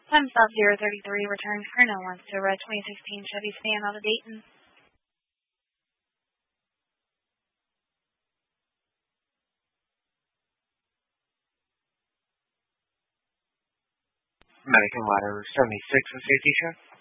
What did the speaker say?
Time stop 033, return Herno wants to a red 2016 Chevy Span out of Dayton. American Water 76 with safety check.